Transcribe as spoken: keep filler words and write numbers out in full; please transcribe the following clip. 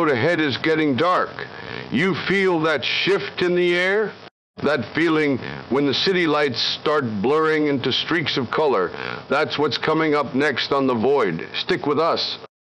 road ahead is getting dark. You feel that shift in the air? That feeling when the city lights start blurring into streaks of color. That's what's coming up next on The Void. Stick with us.